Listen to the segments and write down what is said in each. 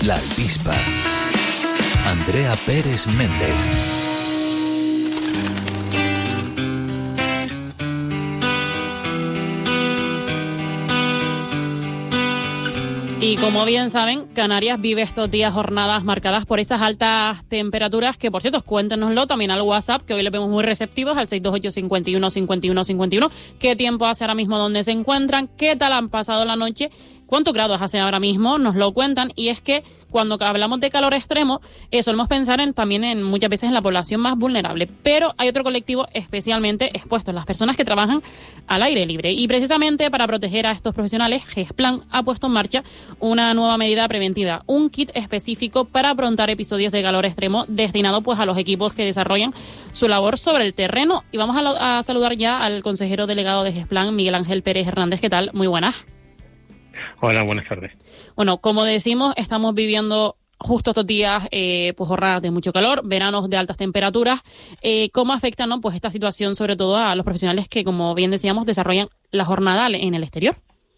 La Alpispa. Andrea Pérez Méndez. Y como bien saben, Canarias vive estos días jornadas marcadas por esas altas temperaturas que, por cierto, cuéntenoslo también al WhatsApp, que hoy le vemos muy receptivos, al 628-51-51-51. ¿Qué tiempo hace ahora mismo donde se encuentran? ¿Qué tal han pasado la noche? ¿Cuántos grados hace ahora mismo? Nos lo cuentan. Y es que cuando hablamos de calor extremo, solemos pensar también en muchas veces en la población más vulnerable. Pero hay otro colectivo especialmente expuesto, las personas que trabajan al aire libre. Y precisamente para proteger a estos profesionales, GESPLAN ha puesto en marcha una nueva medida preventiva, un kit específico para afrontar episodios de calor extremo destinado pues a los equipos que desarrollan su labor sobre el terreno. Y vamos a saludar ya al consejero delegado de GESPLAN, Miguel Ángel Pérez Hernández. ¿Qué tal? Muy buenas. Hola, buenas tardes. Bueno, como decimos, estamos viviendo justo estos días pues jornadas de mucho calor, veranos de altas temperaturas. ¿Cómo afecta, no, pues esta situación sobre todo a los profesionales que, como bien decíamos, desarrollan la jornada en el exterior?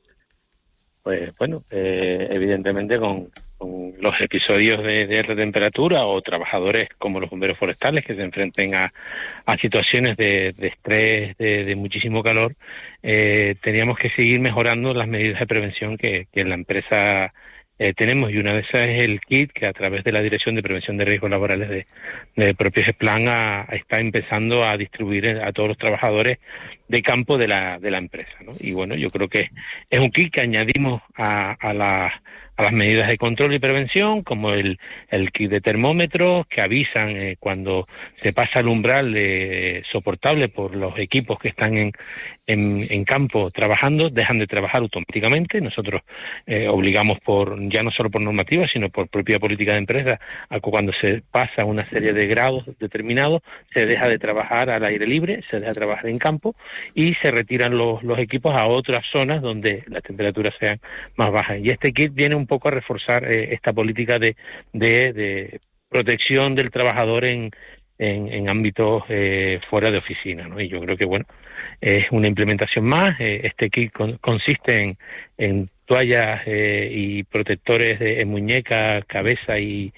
Pues bueno, evidentemente con los episodios de alta temperatura o trabajadores como los bomberos forestales que se enfrenten a situaciones de estrés, de muchísimo calor, teníamos que seguir mejorando las medidas de prevención que en la empresa tenemos, y una de esas es el kit que a través de la Dirección de Prevención de Riesgos Laborales de propio GESPLAN está empezando a distribuir a todos los trabajadores de campo de la empresa, ¿no? Y bueno, yo creo que es un kit que añadimos a las medidas de control y prevención, como el kit de termómetros que avisan cuando se pasa el umbral soportable por los equipos que están en campo trabajando, dejan de trabajar automáticamente. Nosotros obligamos ya no solo por normativa, sino por propia política de empresa, a cuando se pasa una serie de grados determinados, se deja de trabajar al aire libre, se deja de trabajar en campo y se retiran los equipos a otras zonas donde las temperaturas sean más bajas. Y este kit viene un poco a reforzar esta política de protección del trabajador en ámbitos fuera de oficina, ¿no? Y yo creo que, bueno, es una implementación más. Este kit consiste en toallas y protectores en muñeca, cabeza y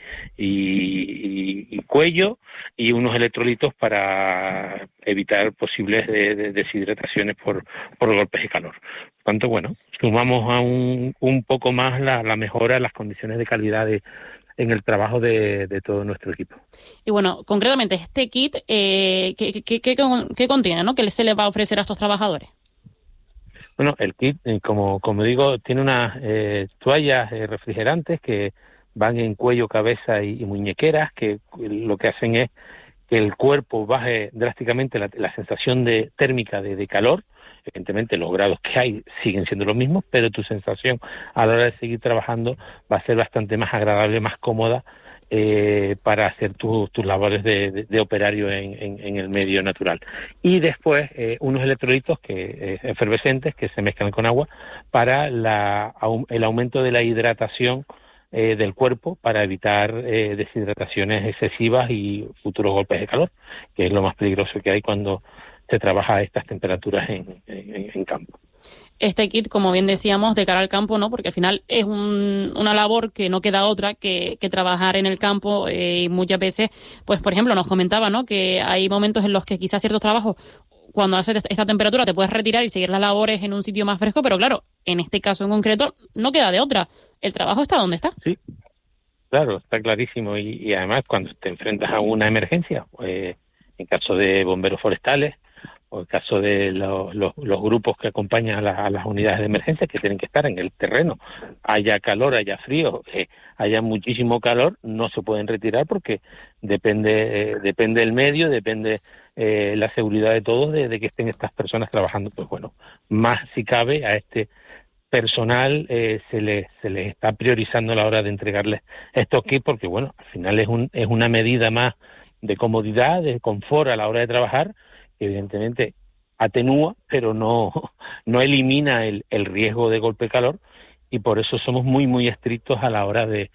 cuello, y unos electrolitos para evitar posibles deshidrataciones por golpes de calor. Por tanto, bueno, sumamos a un poco más la mejora en las condiciones de calidad en el trabajo de todo nuestro equipo. Y bueno, concretamente, este kit, ¿qué contiene, ¿no? ¿Qué se le va a ofrecer a estos trabajadores? Bueno, el kit, como digo, tiene unas toallas refrigerantes que van en cuello, cabeza y muñequeras, que lo que hacen es que el cuerpo baje drásticamente la sensación térmica de calor. Evidentemente los grados que hay siguen siendo los mismos, pero tu sensación a la hora de seguir trabajando va a ser bastante más agradable, más cómoda para hacer tus labores de operario en el medio natural. Y después unos electrolitos efervescentes que se mezclan con agua para el aumento de la hidratación del cuerpo, para evitar deshidrataciones excesivas y futuros golpes de calor, que es lo más peligroso que hay cuando se trabaja a estas temperaturas en campo. Este kit, como bien decíamos, de cara al campo, ¿no? Porque al final es una labor que no queda otra que trabajar en el campo, y muchas veces, pues por ejemplo, nos comentaba, ¿no?, que hay momentos en los que quizás ciertos trabajos, cuando hace esta temperatura, te puedes retirar y seguir las labores en un sitio más fresco, pero claro, en este caso en concreto no queda de otra. El trabajo está donde está. Sí, claro, está clarísimo. Y además, cuando te enfrentas a una emergencia, en caso de bomberos forestales, o en caso de los grupos que acompañan a las unidades de emergencia, que tienen que estar en el terreno, haya calor, haya frío, haya muchísimo calor, no se pueden retirar porque depende el medio, depende la seguridad de todos de que estén estas personas trabajando. Pues bueno, más si cabe a este personal se les está priorizando a la hora de entregarles estos kits, porque bueno, al final es una medida más de comodidad, de confort a la hora de trabajar, que evidentemente atenúa, pero no elimina el riesgo de golpe de calor, y por eso somos muy, muy estrictos a la hora de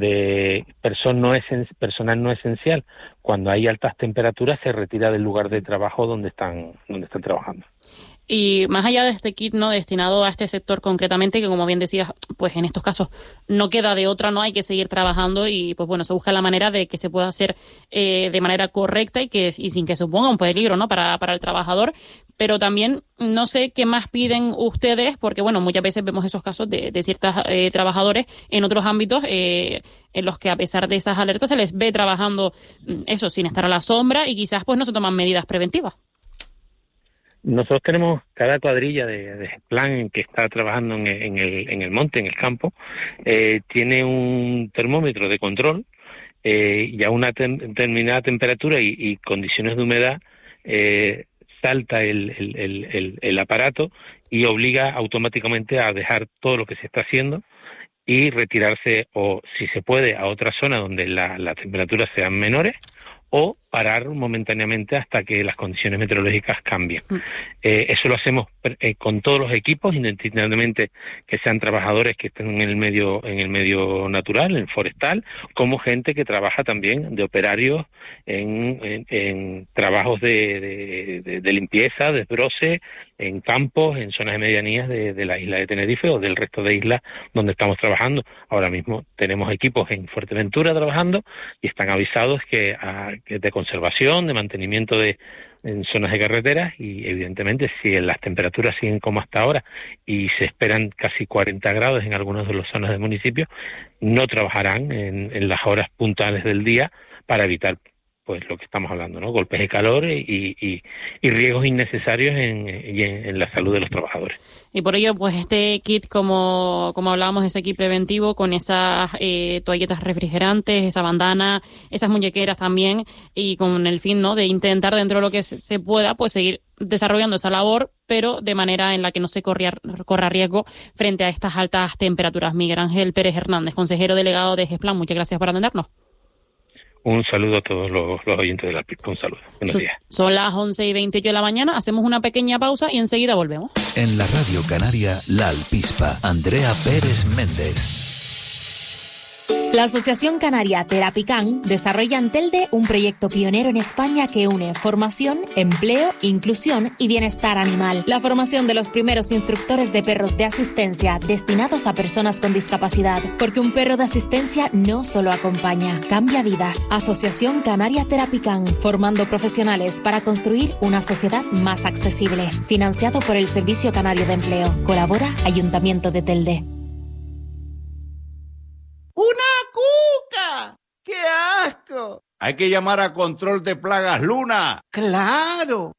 personal no esencial. Cuando hay altas temperaturas se retira del lugar de trabajo donde están trabajando. Y más allá de este kit, ¿no?, destinado a este sector concretamente, que como bien decías, pues en estos casos no queda de otra, ¿no? Hay que seguir trabajando y pues bueno, se busca la manera de que se pueda hacer de manera correcta y sin que suponga un peligro, ¿no?, para el trabajador. Pero también no sé qué más piden ustedes, porque bueno, muchas veces vemos esos casos de ciertos trabajadores en otros ámbitos en los que a pesar de esas alertas se les ve trabajando eso sin estar a la sombra y quizás pues no se toman medidas preventivas. Nosotros tenemos cada cuadrilla de plan que está trabajando en el monte, en el campo, tiene un termómetro de control y a una determinada temperatura y condiciones de humedad salta el aparato y obliga automáticamente a dejar todo lo que se está haciendo y retirarse, o si se puede, a otra zona donde las temperaturas sean menores, o parar momentáneamente hasta que las condiciones meteorológicas cambien. Eso lo hacemos con todos los equipos, independientemente que sean trabajadores que estén en el medio natural, en el forestal, como gente que trabaja también de operarios en trabajos de limpieza, desbroce, en campos, en zonas de medianías de la isla de Tenerife o del resto de islas donde estamos trabajando. Ahora mismo tenemos equipos en Fuerteventura trabajando y están avisados que de conservación, de mantenimiento en zonas de carreteras, y evidentemente si las temperaturas siguen como hasta ahora y se esperan casi 40 grados en algunas de las zonas del municipio, no trabajarán en las horas puntuales del día para evitar pues lo que estamos hablando, ¿no? Golpes de calor y riesgos innecesarios en la salud de los trabajadores. Y por ello, pues este kit, como hablábamos, ese kit preventivo con esas toalletas refrigerantes, esa bandana, esas muñequeras también, y con el fin, ¿no?, de intentar dentro de lo que se pueda, pues seguir desarrollando esa labor, pero de manera en la que no se corra riesgo frente a estas altas temperaturas. Miguel Ángel Pérez Hernández, consejero delegado de GESPLAN, muchas gracias por atendernos. Un saludo a todos los oyentes de la PISPA. Un saludo. Buenos días. Son las 11:28 de la mañana. Hacemos una pequeña pausa y enseguida volvemos. En la Radio Canaria, La Alpispa, Andrea Pérez Méndez. La Asociación Canaria Terapican desarrolla en Telde un proyecto pionero en España que une formación, empleo, inclusión y bienestar animal. La formación de los primeros instructores de perros de asistencia destinados a personas con discapacidad. Porque un perro de asistencia no solo acompaña, cambia vidas. Asociación Canaria Terapican, formando profesionales para construir una sociedad más accesible. Financiado por el Servicio Canario de Empleo. Colabora Ayuntamiento de Telde. ¡Una cuca! ¡Qué asco! Hay que llamar a Control de Plagas Luna. ¡Claro!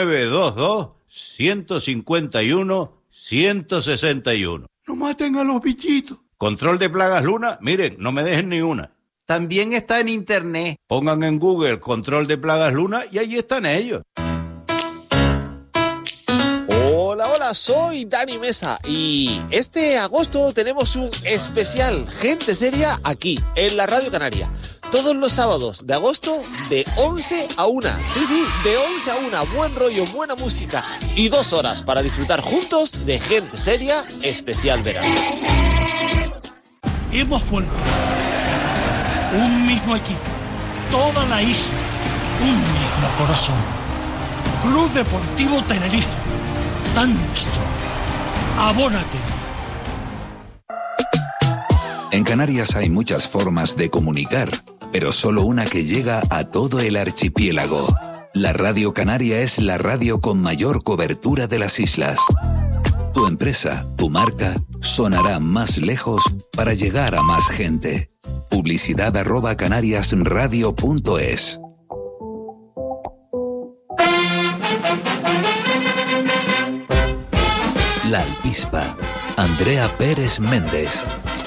922-151-161. ¡No maten a los bichitos! Control de Plagas Luna, miren, no me dejen ni una. También está en internet. Pongan en Google Control de Plagas Luna y allí están ellos. Hola, soy Dani Mesa y este agosto tenemos un especial Gente Seria aquí, en la Radio Canaria. Todos los sábados de agosto de 11 a 1. Sí, de 11 a 1. Buen rollo, buena música y 2 horas para disfrutar juntos de Gente Seria especial verano. Hemos vuelto. Un mismo equipo. Toda la isla. Un mismo corazón. Club Deportivo Tenerife. Tan nuestro. Abónate. En Canarias hay muchas formas de comunicar, pero solo una que llega a todo el archipiélago. La Radio Canaria es la radio con mayor cobertura de las islas. Tu empresa, tu marca, sonará más lejos para llegar a más gente. Publicidad@canariasradio.es. La Alpispa, Andrea Pérez Méndez.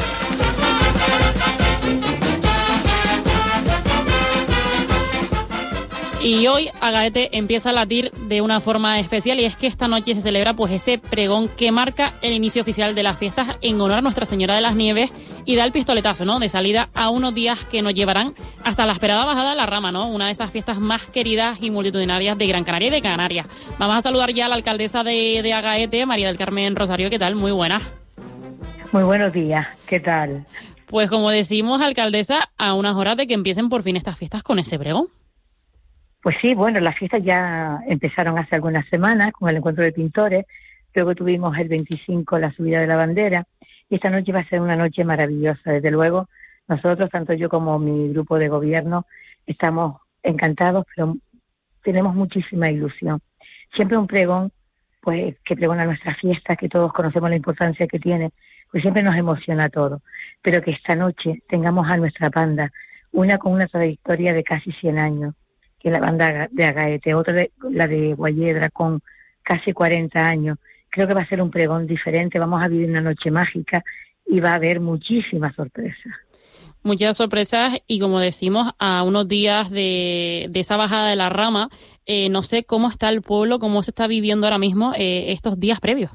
Y hoy Agaete empieza a latir de una forma especial, y es que esta noche se celebra pues ese pregón que marca el inicio oficial de las fiestas en honor a Nuestra Señora de las Nieves y da el pistoletazo, ¿no?, de salida a unos días que nos llevarán hasta la esperada bajada de la Rama, ¿no?, una de esas fiestas más queridas y multitudinarias de Gran Canaria y de Canarias. Vamos a saludar ya a la alcaldesa de Agaete, María del Carmen Rosario. ¿Qué tal? Muy buenas. Muy buenos días. ¿Qué tal? Pues como decimos, alcaldesa, a unas horas de que empiecen por fin estas fiestas con ese pregón. Pues sí, bueno, las fiestas ya empezaron hace algunas semanas con el encuentro de pintores, luego tuvimos el 25 la subida de la bandera, y esta noche va a ser una noche maravillosa. Desde luego, nosotros, tanto yo como mi grupo de gobierno, estamos encantados, pero tenemos muchísima ilusión. Siempre un pregón, pues que pregona nuestra fiesta, que todos conocemos la importancia que tiene, pues siempre nos emociona todo. Pero que esta noche tengamos a nuestra banda, una con una trayectoria de casi 100 años, que es la banda de Agaete, otra la de Guayedra con casi 40 años. Creo que va a ser un pregón diferente, vamos a vivir una noche mágica y va a haber muchísimas sorpresas. Muchas sorpresas y, como decimos, a unos días de esa bajada de la rama, no sé cómo está el pueblo, cómo se está viviendo ahora mismo estos días previos.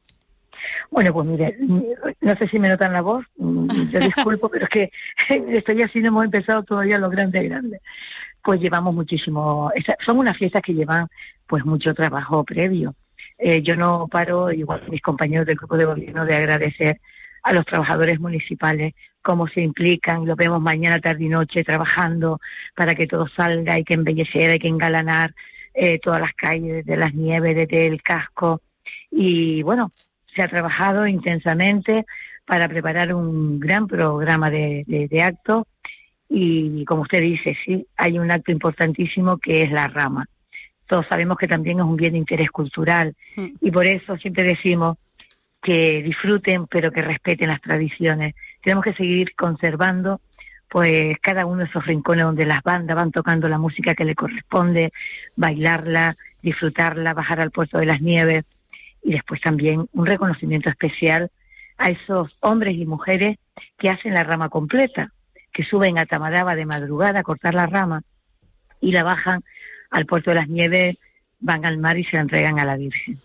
Bueno, pues mire, no sé si me notan la voz, yo disculpo, pero es que estoy así, no hemos empezado todavía los grandes. Pues llevamos muchísimo, son unas fiestas que llevan pues mucho trabajo previo. Yo no paro, igual que mis compañeros del grupo de gobierno, de agradecer a los trabajadores municipales cómo se implican, lo vemos mañana, tarde y noche trabajando para que todo salga, hay que embellecer, hay que engalanar todas las calles, desde las nieves, desde el casco, y bueno, se ha trabajado intensamente para preparar un gran programa de actos, y como usted dice, sí, hay un acto importantísimo que es la rama. Todos sabemos que también es un bien de interés cultural, y por eso siempre decimos que disfruten, pero que respeten las tradiciones. Tenemos que seguir conservando pues cada uno de esos rincones donde las bandas van tocando la música que le corresponde, bailarla, disfrutarla, bajar al Puerto de las Nieves, y después también un reconocimiento especial a esos hombres y mujeres que hacen la rama completa, que suben a Tamaraba de madrugada a cortar la rama y la bajan al Puerto de las Nieves, van al mar y se la entregan a la Virgen.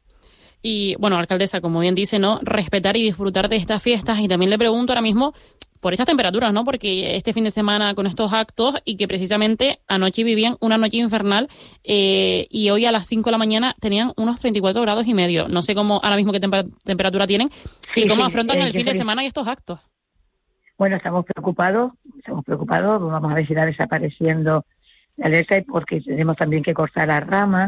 Y bueno, alcaldesa, como bien dice, ¿no?, respetar y disfrutar de estas fiestas. Y también le pregunto ahora mismo por estas temperaturas, ¿no?, porque este fin de semana con estos actos, y que precisamente anoche vivían una noche infernal, y hoy a las 5 de la mañana tenían unos 34 grados y medio. No sé cómo ahora mismo qué temperatura tienen y cómo afrontan el fin de semana y estos actos. Bueno, estamos preocupados, vamos a ver si está desapareciendo la alerta, porque tenemos también que cortar la rama,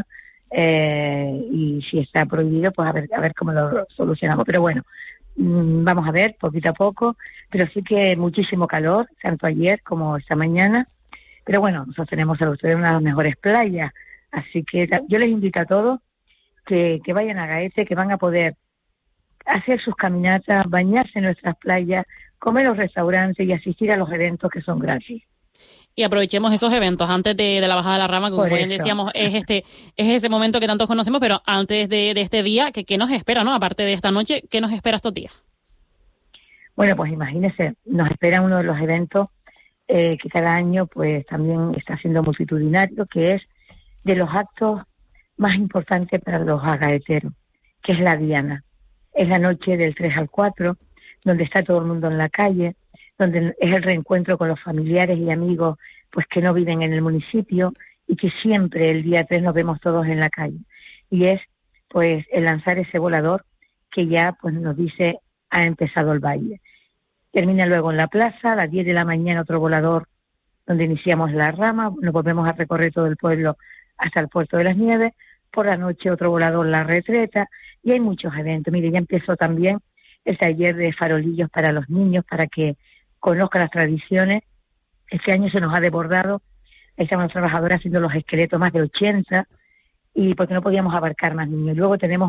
y si está prohibido, pues a ver cómo lo solucionamos. Pero bueno, vamos a ver poquito a poco, pero sí que muchísimo calor, tanto ayer como esta mañana. Pero bueno, nosotros tenemos a ustedes una de las mejores playas, así que yo les invito a todos que vayan a Agaete, que van a poder hacer sus caminatas, bañarse en nuestras playas, comer en los restaurantes y asistir a los eventos que son gratis. Y aprovechemos esos eventos antes de la bajada de la rama, como bien decíamos, es ese momento que tantos conocemos, pero antes de este día, ¿qué nos espera, no? Aparte de esta noche, ¿qué nos espera estos días? Bueno, pues imagínese, nos espera uno de los eventos que cada año pues también está siendo multitudinario, que es de los actos más importantes para los agaeteros, que es la Diana. Es la noche del 3 al 4, donde está todo el mundo en la calle, donde es el reencuentro con los familiares y amigos pues que no viven en el municipio, y que siempre el día 3 nos vemos todos en la calle. Y es pues el lanzar ese volador que ya pues nos dice ha empezado el baile. Termina luego en la plaza, a las 10 de la mañana otro volador donde iniciamos la rama, nos volvemos a recorrer todo el pueblo hasta el Puerto de las Nieves, por la noche otro volador la retreta, y hay muchos eventos. Mire, ya empezó también el taller de farolillos para los niños, para que conozcan las tradiciones. Este año se nos ha desbordado, estamos los trabajadores haciendo los esqueletos, más de 80, y porque no podíamos abarcar más niños. Luego tenemos